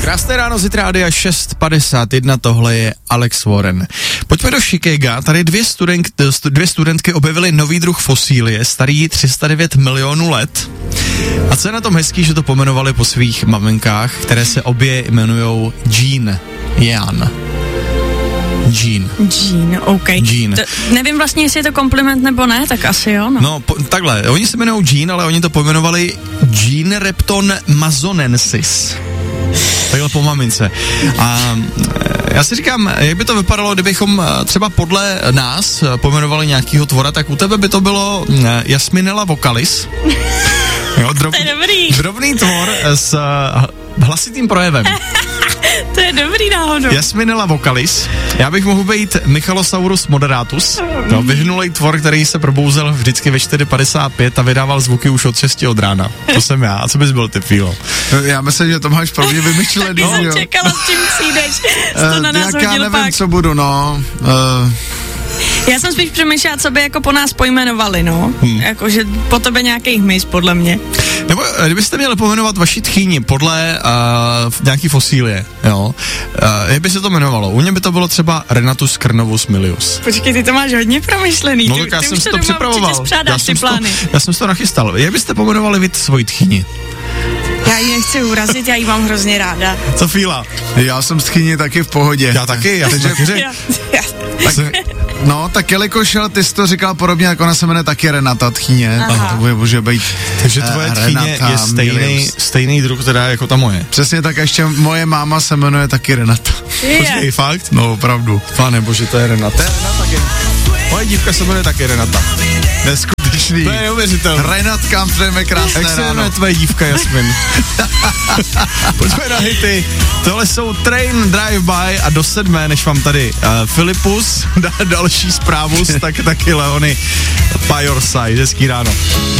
Krásné ráno, zítra Rádia 6:51, tohle je Alex Warren. Pojďme do Chicaga, tady dvě studentky objevily nový druh fosílie, starý 309 milionů let. A co je na tom hezký, že to pomenovali po svých maminkách, které se obě jmenujou Jean. Jean, OK. Jean. Nevím vlastně, jestli je to kompliment nebo ne, tak asi jo, no. No, takhle, oni se jmenují Jean, ale oni to pojmenovali Jeanrepton mazonensis. Takhle po mamince. A já si říkám, jak by to vypadalo, kdybychom třeba podle nás pojmenovali nějakýho tvora, tak u tebe by to bylo Jasminella vocalis. Jo, drobný tvor s hlasitým projevem. To je dobrý náhodou. Jasminella vocalis. Já bych mohl být Michalosaurus moderatus. No, vyhnulej tvor, který se probouzel vždycky ve 4:55 a vydával zvuky už od 6 od rána. To jsem já. A co bys byl, ty Fílo? Já myslím, že to máš pro mě vymyšlený. Já jsem čekala, s čím přijdeš. To na nás hodil já nevím, pak. co budu, no. Já jsem spíš přemýšlela, co by jako po nás pojmenovali, no. Jakože po tebe nějaký hmyz, podle mě. Nebo kdybyste měli pojmenovat vaši tchýni podle nějaký fosílie, jo, jak by se to jmenovalo? U mě by to bylo třeba Renatus Krnovus Milius. Počkej, ty to máš hodně promyšlený. No, tak já jsem si to připravoval. Já jsem to nachystal. Jak byste pojmenovali vy svoji tchýni? Já ji nechci urazit, já ji mám hrozně ráda. Co Fíla? Já jsem s tchýni taky v pohodě. Já taky, já jsem taky řekl. No, tak jelikož ty jsi to říkal podobně, jako ona se jmenuje taky Renata tchýně. To může být. Takže tvoje tchýně je stejný druh teda jako ta moje. Přesně tak, ještě moje máma se jmenuje taky Renata. Počkej, fakt? No, opravdu. Pane bože, to je Renata. Moje dívka se jmenuje taky Renata. Neskutečný. To je neuvěřitelné. Renatka, přejeme krásné ráno. Jak se jmenuje tvoje dívka, Jasmin? Pojďme na hity. Tohle jsou Train Drive By a do 7, než vám tady Filipus dá další zprávu, tak taky Leony By Your Side. Hezký ráno.